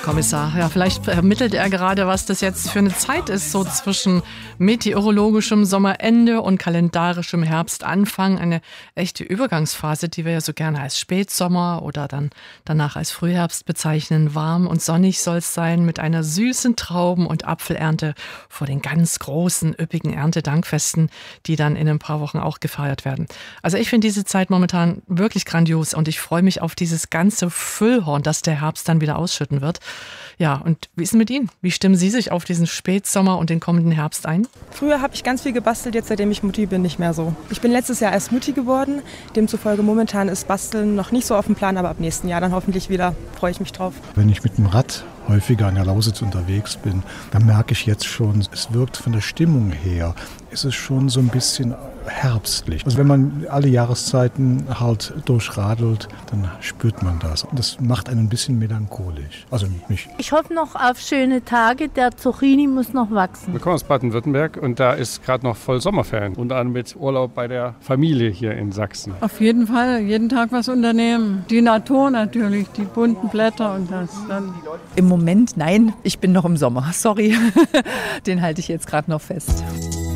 Kommissar. Ja, vielleicht vermittelt er gerade, was das jetzt für eine Zeit ist, so zwischen meteorologischem Sommerende und kalendarischem Herbstanfang. Eine echte Übergangsphase, die wir ja so gerne als Spätsommer oder dann danach als Frühherbst bezeichnen. Warm und sonnig soll es sein, mit einer süßen Trauben- und Apfelernte vor den ganz großen, üppigen Erntedankfesten, die dann in ein paar Wochen auch gefeiert werden. Also ich finde diese Zeit momentan wirklich grandios und ich freue mich auf dieses ganze Füllhorn, das der Herbst dann wieder ausschütten wird. Ja, und wie ist es mit Ihnen? Wie stimmen Sie sich auf diesen Spätsommer und den kommenden Herbst ein? Früher habe ich ganz viel gebastelt, jetzt seitdem ich Mutti bin, nicht mehr so. Ich bin letztes Jahr erst Mutti geworden, demzufolge momentan ist Basteln noch nicht so auf dem Plan, aber ab nächsten Jahr dann hoffentlich wieder, freue ich mich drauf. Wenn ich mit dem Rad häufiger an der Lausitz unterwegs bin, dann merke ich jetzt schon, es wirkt von der Stimmung her, ist es schon so ein bisschen herbstlich. Also wenn man alle Jahreszeiten halt durchradelt, dann spürt man das. Und das macht einen ein bisschen melancholisch. Also mich. Ich hoffe noch auf schöne Tage. Der Zucchini muss noch wachsen. Wir kommen aus Baden-Württemberg und da ist gerade noch voll Sommerferien. Unter anderem mit Urlaub bei der Familie hier in Sachsen. Auf jeden Fall, jeden Tag was unternehmen. Die Natur natürlich, die bunten Blätter und das dann. Im Moment nein, ich bin noch im Sommer. Sorry, den halte ich jetzt gerade noch fest.